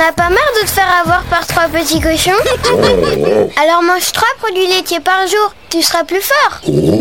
as pas marre de te faire avoir par 3 petits cochons? Alors mange 3 produits laitiers par jour, tu seras plus fort.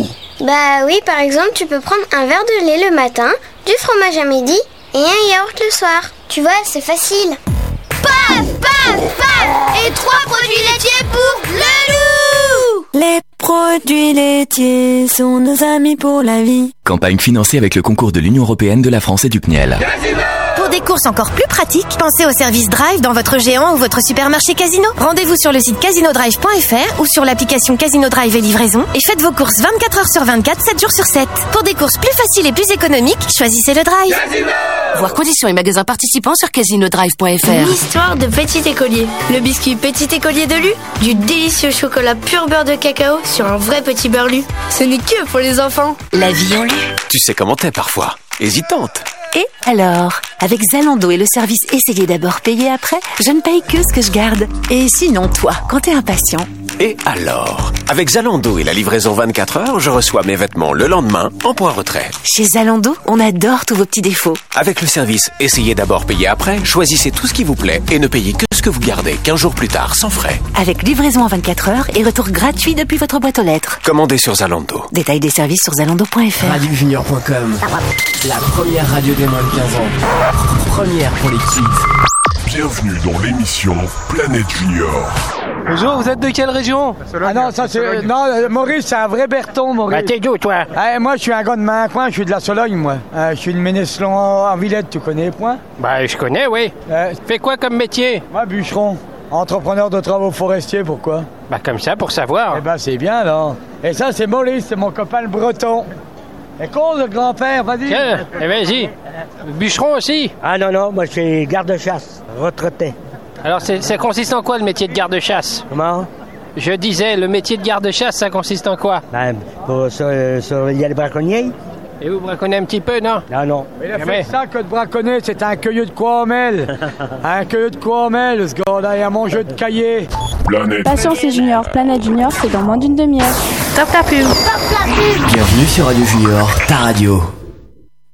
Bah oui, par exemple, tu peux prendre un verre de lait le matin, du fromage à midi et un yaourt le soir. Tu vois, c'est facile. Paf, paf, paf! Et 3 produits laitiers pour le loup! Les produits laitiers sont nos amis pour la vie. Campagne financée avec le concours de l'Union Européenne, de la France et du CNEL. Pour des courses encore plus pratiques, pensez au service Drive dans votre géant ou votre supermarché Casino. Rendez-vous sur le site casinodrive.fr ou sur l'application Casino Drive et livraison et faites vos courses 24 heures sur 24, 7 jours sur 7. Pour des courses plus faciles et plus économiques, choisissez le Drive. Casino! Voir conditions et magasins participants sur casinodrive.fr. Une histoire de petit écolier. Le biscuit petit écolier de Lu, du délicieux chocolat pur beurre de cacao sur un vrai petit beurre Lu. Ce n'est que pour les enfants. La vie en Lu. Tu sais comment t'es parfois. Hésitante. Et alors, avec Zalando et le service Essayez d'abord, payez après, je ne paye que ce que je garde. Et sinon, toi, quand t'es impatient? Et alors, avec Zalando et la livraison 24 heures, je reçois mes vêtements le lendemain en point retrait. Chez Zalando, on adore tous vos petits défauts. Avec le service Essayez d'abord, payez après, choisissez tout ce qui vous plaît et ne payez que ce que vous gardez 15 jours plus tard, sans frais. Avec livraison en 24 heures et retour gratuit depuis votre boîte aux lettres. Commandez sur Zalando. Détail des services sur zalando.fr. RadioJunior.com, la première radio des moins de 15 ans. Première pour les kids. Bienvenue dans l'émission Planète Junior. Bonjour, vous êtes de quelle région? Ah non, ça c'est... Non, Maurice, c'est un vrai Berton, Maurice. Bah t'es d'où, toi? Moi, je suis un gars de Main-Coin, je suis de la Sologne, moi. Je suis de Méneslon en Villette, tu connais, point? Bah, je connais, oui. Fais quoi comme métier? Moi, bûcheron. Entrepreneur de travaux forestiers, pourquoi? Bah, comme ça, pour savoir. Eh ben, c'est bien, là. Et ça, c'est Maurice, c'est mon copain le breton. Et con, le grand-père, vas-y. Tiens, vas-y. Bûcheron aussi? Ah non, moi, je suis garde-chasse, retraité. Alors, ça consiste en quoi, le métier de garde-chasse? Comment? Je disais, le métier de garde-chasse, ça consiste en quoi? Ben, pour surveiller les braconniers. Et vous braconnez un petit peu, non? Non. Il a fait ça que de braconner, c'est un cueilleux de Coamel. Un cueilleux de Coamel, ce gars-là, et un mangeur de cahiers. Patience et Junior, Planète Junior, c'est dans moins d'une demi-heure. Top la pub. Bienvenue sur Radio Junior, ta radio.